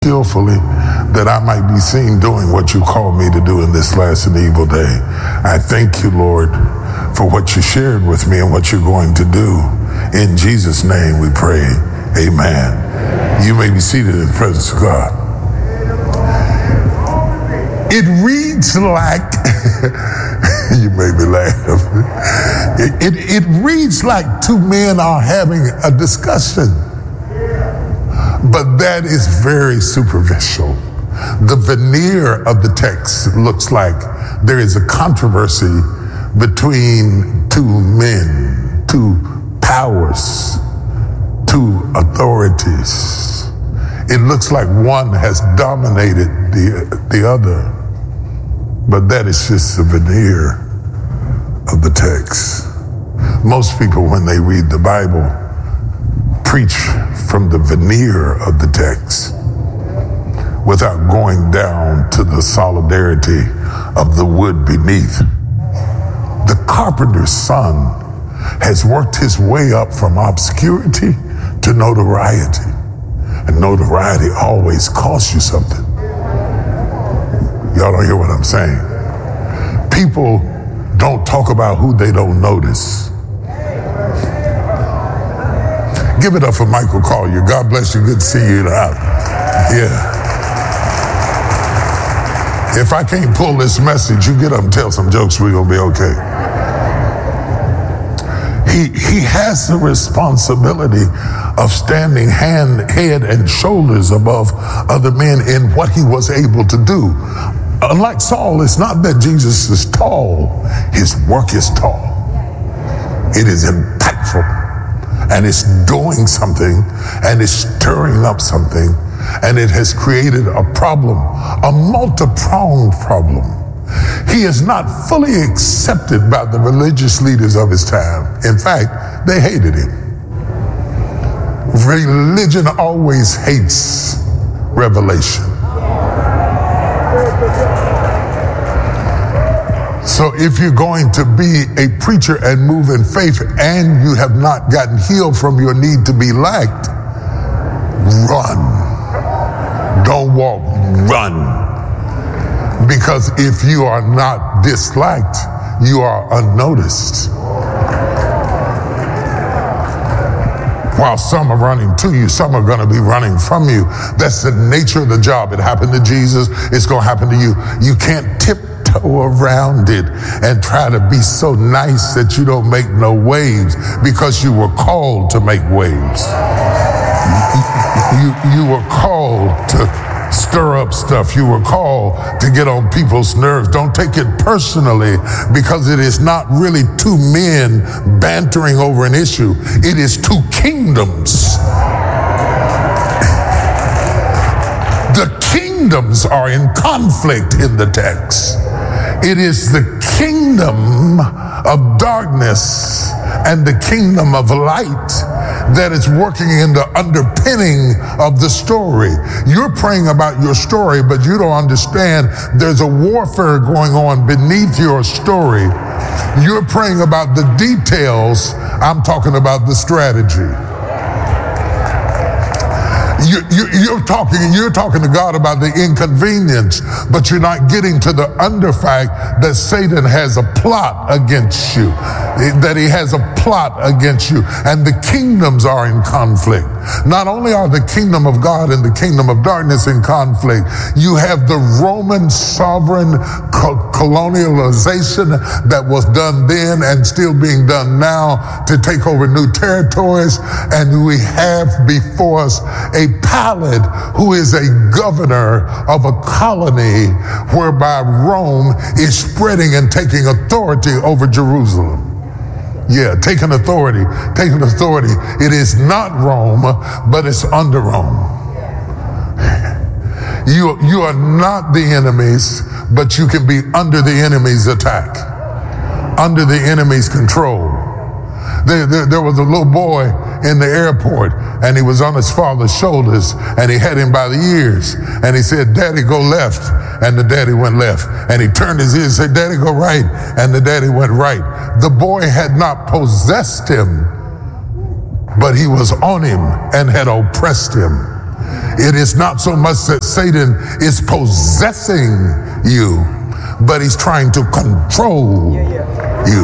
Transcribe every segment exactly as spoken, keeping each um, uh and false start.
skillfully, that I might be seen doing what you called me to do in this last and evil day. I thank you, Lord, for what you shared with me and what you're going to do. In Jesus' name we pray, amen. You may be seated in the presence of God. It reads like, you made me laugh. It, it, it reads like two men are having a discussion. But that is very superficial. The veneer of the text looks like there is a controversy between two men, two powers, two authorities. It looks like one has dominated the, the other, but that is just the veneer of the text. Most people, when they read the Bible, preach from the veneer of the text without going down to the solidarity of the wood beneath. The carpenter's son has worked his way up from obscurity to notoriety. And notoriety always costs you something. Y'all don't hear what I'm saying. People don't talk about who they don't notice. Give it up for Michael Collier. God bless you. Good to see you out. Yeah. If I can't pull this message, you get up and tell some jokes, we're going to be okay. He, he has the responsibility of standing hand, head, and shoulders above other men in what he was able to do. Unlike Saul, it's not that Jesus is tall. His work is tall. It is impactful. And it's doing something, and it's stirring up something, and it has created a problem, a multi-pronged problem. He is not fully accepted by the religious leaders of his time. In fact, they hated him. Religion always hates revelation. So if you're going to be a preacher and move in faith and you have not gotten healed from your need to be liked, run. Don't walk, run. Because if you are not disliked, you are unnoticed. While some are running to you, some are going to be running from you. That's the nature of the job. It happened to Jesus. It's going to happen to you. You can't tiptoe around it and try to be so nice that you don't make no waves, because you were called to make waves. You, you, you were called to stir up stuff. You were called to get on people's nerves. Don't take it personally, because it is not really two men bantering over an issue. It is two kingdoms. The kingdoms are in conflict in the text. It is the kingdom of darkness and the kingdom of light that is working in the underpinning of the story. You're praying about your story, but you don't understand there's a warfare going on beneath your story. You're praying about the details. I'm talking about the strategy. You, you, you're talking, you're talking to God about the inconvenience, but you're not getting to the under fact that Satan has a plot against you, that he has a plot against you, and the kingdoms are in conflict. Not only are the kingdom of God and the kingdom of darkness in conflict, you have the Roman sovereign co- colonialization that was done then and still being done now to take over new territories, and we have before us a Pilate who is a governor of a colony whereby Rome is spreading and taking authority over Jerusalem. Yeah, taking authority, taking authority. It is not Rome, but it's under Rome. You, you are not the enemies, but you can be under the enemy's attack, under the enemy's control. There, there, there was a little boy in the airport, and he was on his father's shoulders, and he had him by the ears, and he said, "Daddy, go left," and the daddy went left, and he turned his ears and said, "Daddy, go right," and the daddy went right. The boy had not possessed him, but he was on him and had oppressed him. It is not so much that Satan is possessing you, but he's trying to control you.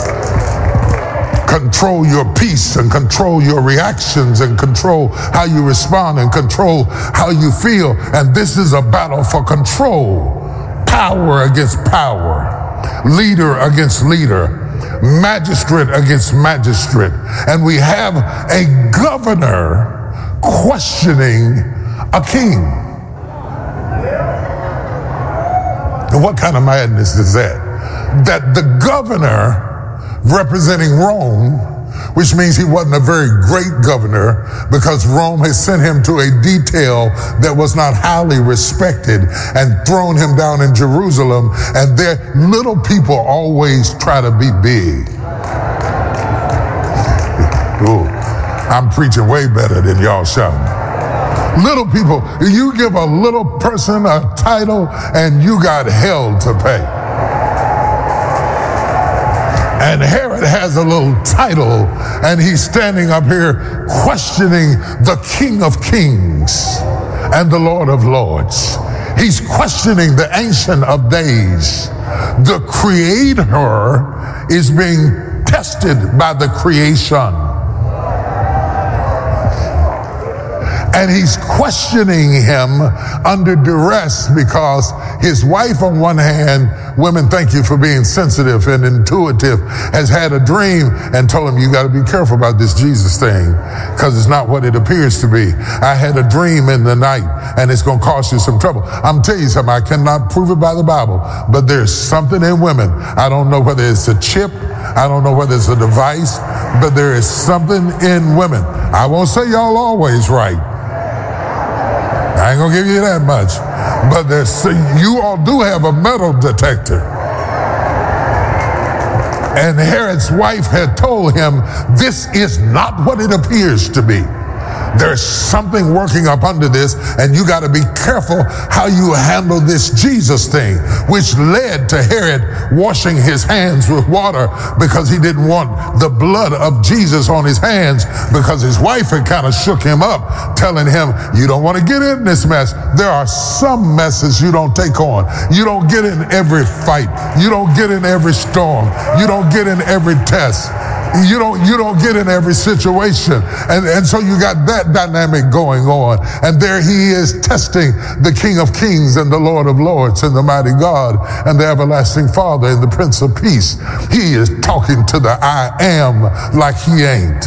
Control your peace and control your reactions and control how you respond and control how you feel. And this is a battle for control. Power against power. Leader against leader. Magistrate against magistrate. And we have a governor questioning a king. And what kind of madness is that? That the governor representing Rome, which means he wasn't a very great governor because Rome has sent him to a detail that was not highly respected and thrown him down in Jerusalem, and their little people always try to be big. Ooh, I'm preaching way better than y'all shouting. Little people, you give a little person a title and you got hell to pay. And Herod has a little title, and he's standing up here questioning the King of Kings and the Lord of Lords. He's questioning the Ancient of Days. The Creator is being tested by the creation. And he's questioning him under duress because his wife, on one hand, women, thank you for being sensitive and intuitive, has had a dream and told him, you got to be careful about this Jesus thing because it's not what it appears to be. I had a dream in the night and it's going to cost you some trouble. I'm telling you something, I cannot prove it by the Bible, but there's something in women. I don't know whether it's a chip, I don't know whether it's a device, but there is something in women. I won't say y'all always right. I ain't gonna give you that much, but there's, you all do have a metal detector. And Herod's wife had told him, this is not what it appears to be. There's something working up under this, and you got to be careful how you handle this Jesus thing, which led to Herod washing his hands with water because he didn't want the blood of Jesus on his hands, because his wife had kind of shook him up, telling him, you don't want to get in this mess. There are some messes you don't take on. You don't get in every fight. You don't get in every storm. You don't get in every test. You don't you don't get in every situation. And, and so you got that dynamic going on. And there he is testing the King of Kings and the Lord of Lords and the mighty God and the everlasting Father and the Prince of Peace. He is talking to the I am like he ain't.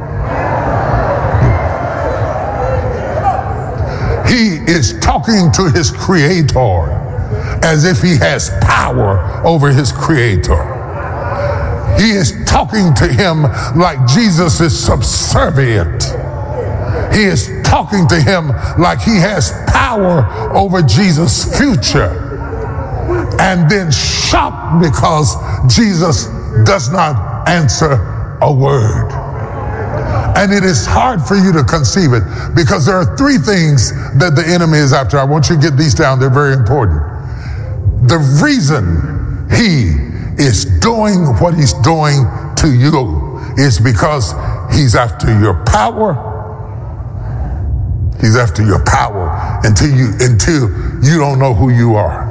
He is talking to his creator as if he has power over his creator. He is talking to him like Jesus is subservient. He is talking to him like he has power over Jesus' future. And then shocked because Jesus does not answer a word. And it is hard for you to conceive it because there are three things that the enemy is after. I want you to get these down. They're very important. The reason he is doing what he's doing to you is because he's after your power. He's after your power until you until you don't know who you are.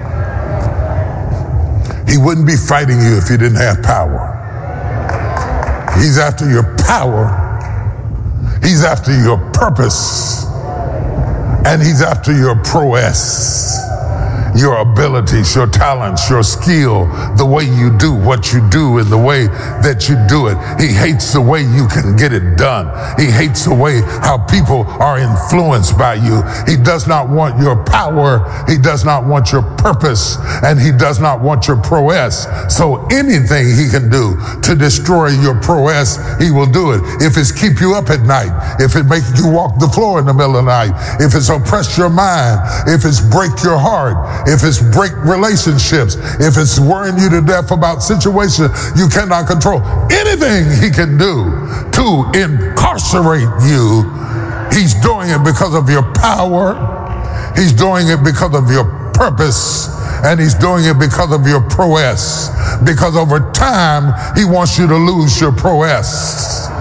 He wouldn't be fighting you if you didn't have power. He's after your power. He's after your purpose. And he's after your prowess. Your abilities, your talents, your skill, the way you do what you do and the way that you do it. He hates the way you can get it done. He hates the way how people are influenced by you. He does not want your power. He does not want your purpose, and he does not want your prowess. So anything he can do to destroy your prowess, he will do it. If it's keep you up at night, if it make you walk the floor in the middle of the night, if it's oppress your mind, if it's break your heart, if it's break relationships, if it's worrying you to death about situations you cannot control, anything he can do to incarcerate you, he's doing it because of your power, he's doing it because of your purpose, and he's doing it because of your prowess. Because over time, he wants you to lose your prowess.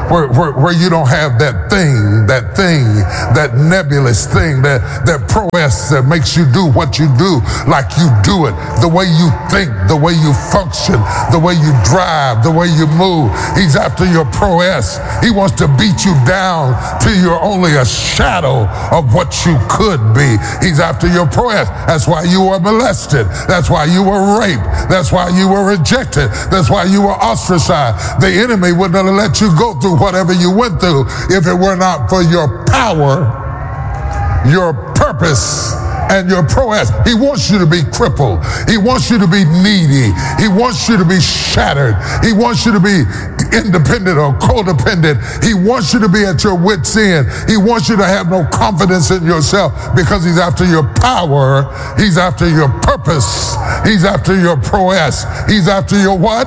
where, where, where you don't have that thing, that thing, that nebulous thing, that, that prowess that makes you do what you do like you do it, the way you think, the way you function, the way you drive, the way you move. He's after your prowess. He wants to beat you down till you're only a shadow of what you could be. He's after your prowess. That's why you were molested. That's why you were raped. That's why you were rejected. That's why you were ostracized. The enemy wouldn't have let you go through whatever you went through if it were not for your power, your purpose, and your prowess. He wants you to be crippled. He wants you to be needy. He wants you to be shattered. He wants you to be independent or codependent. He wants you to be at your wit's end. He wants you to have no confidence in yourself because he's after your power. He's after your purpose. He's after your prowess. He's after your what?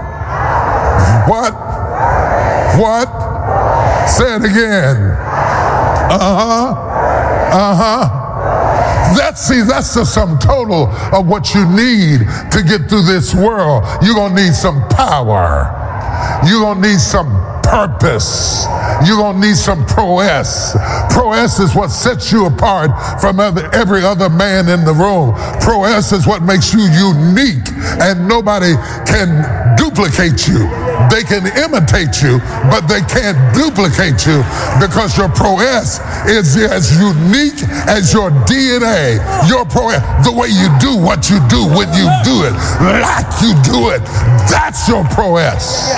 What? What? Say it again. Uh-huh. Uh-huh. That's, see, that's the sum total of what you need to get through this world. You're going to need some power. You're going to need some purpose. You're going to need some prowess. Prowess is what sets you apart from other, every other man in the room. Prowess is what makes you unique, and nobody can duplicate you. They can imitate you, but they can't duplicate you because your prowess is as unique as your D N A. Your prowess, the way you do what you do when you do it, like you do it, that's your prowess.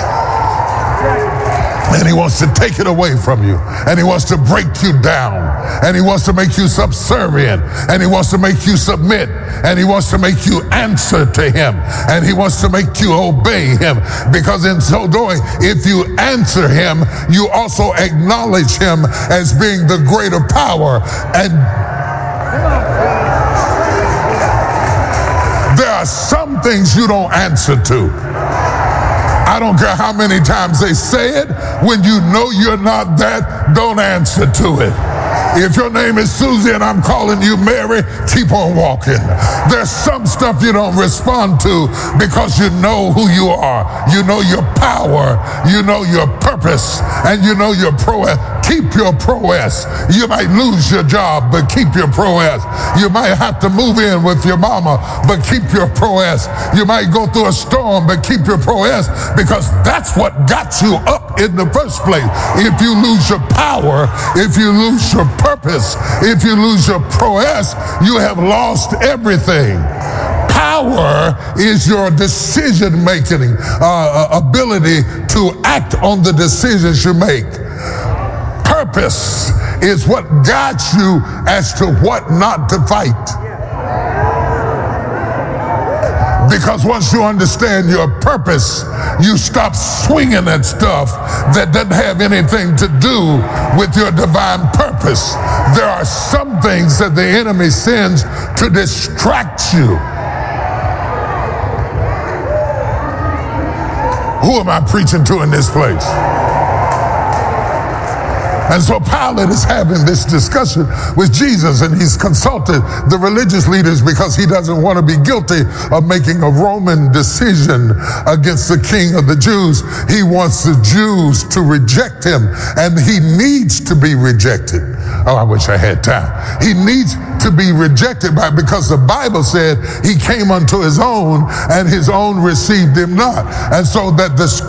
And he wants to take it away from you. And he wants to break you down. And he wants to make you subservient. And he wants to make you submit. And he wants to make you answer to him. And he wants to make you obey him. Because in so doing, if you answer him, you also acknowledge him as being the greater power. And there are some things you don't answer to. I don't care how many times they say it. When you know you're not that, don't answer to it. If your name is Susie and I'm calling you Mary, keep on walking. There's some stuff you don't respond to because you know who you are. You know your power. You know your purpose. And you know your prowess. Keep your prowess. You might lose your job, but keep your prowess. You might have to move in with your mama, but keep your prowess. You might go through a storm, but keep your prowess because that's what got you up in the first place. If you lose your power, if you lose your purpose, if you lose your prowess, you have lost everything. Power is your decision-making uh, ability to act on the decisions you make. Purpose is what guides you as to what not to fight. Because once you understand your purpose, you stop swinging at stuff that doesn't have anything to do with your divine purpose. There are some things that the enemy sends to distract you. Who am I preaching to in this place? And so Pilate is having this discussion with Jesus, and he's consulted the religious leaders because he doesn't want to be guilty of making a Roman decision against the king of the Jews. He wants the Jews to reject him, and he needs to be rejected. Oh, I wish I had time. He needs to be rejected by because the Bible said he came unto his own, and his own received him not. And so that the